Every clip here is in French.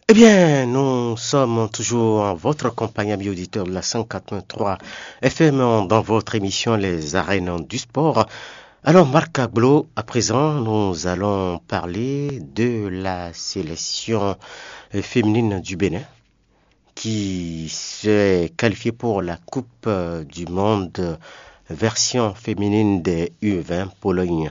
Eh bien, nous sommes toujours en votre compagnie, amis auditeurs de la 104.3 FM dans votre émission Les Arènes du Sport. Alors, Marc Agbo, à présent, nous allons parler de la sélection féminine du Bénin qui s'est qualifiée pour la Coupe du Monde version féminine des U20 Pologne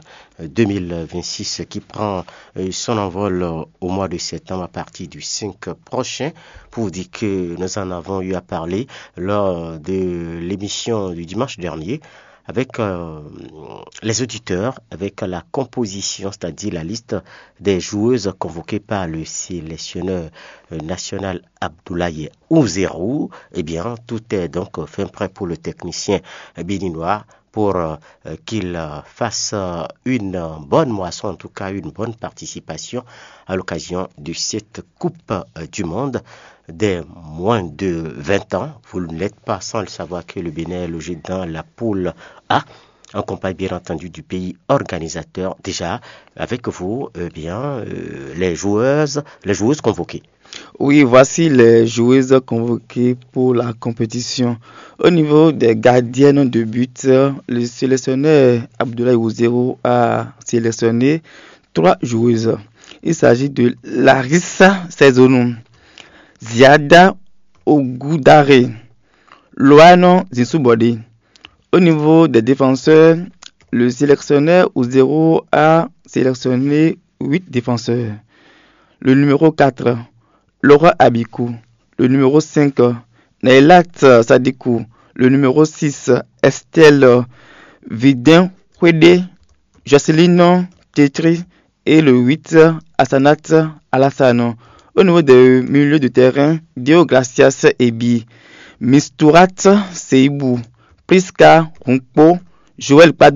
2026 qui prend son envol au mois de septembre à partir du 5 prochain. Pour vous dire que nous en avons eu à parler lors de l'émission du dimanche dernier avec les auditeurs, avec la composition, c'est-à-dire la liste des joueuses convoquées par le sélectionneur national Abdoulaye Ouzerou. Eh bien, tout est donc fin prêt pour le technicien béninois pour qu'il fasse une bonne moisson, en tout cas une bonne participation à l'occasion de cette Coupe du Monde des moins de 20 ans. Vous n'êtes pas sans le savoir que le Bénin est logé dans la poule A, en compagnie bien entendu du pays organisateur. Déjà, avec vous, les joueuses convoquées. Oui, voici les joueuses convoquées pour la compétition. Au niveau des gardiennes de but, le sélectionneur Abdoulaye Ouzerou a sélectionné 3 joueuses. Il s'agit de Larissa Sezonou, Ziada Ogoudare, Loano Zinsubode. Au niveau des défenseurs, le sélectionneur Ouzerou a sélectionné 8 défenseurs. Le numéro 4, Laura Abikou. Le numéro 5, Nailat Sadikou. Le numéro 6, Estelle Vidin Hwede, Jocelyne Tetri. Et le 8, Assanat Alassano. Au niveau des milieux de terrain, Dio Gracias Ebi, Mistourat Seibou, Priska Runkpo, Joël Pad